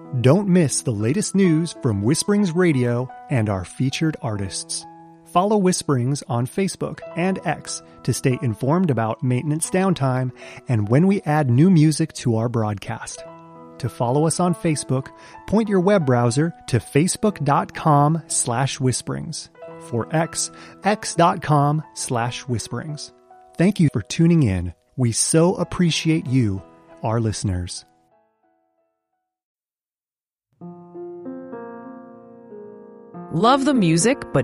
Don't miss the latest news from Whisperings Radio and our featured artists. Follow Whisperings on Facebook and X to stay informed about maintenance downtime and when we add new music to our broadcast. To follow us on Facebook, point your web browser to facebook.com/whisperings. For X, x.com/whisperings. Thank you for tuning in. We so appreciate you, our listeners. Love the music, but